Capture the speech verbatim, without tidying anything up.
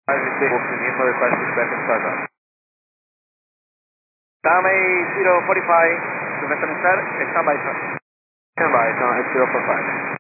Mismo despacio, back in Plaza. Dame zero forty-five, to Western Star, stand by, sir. Stand by, sir, it's zero four five.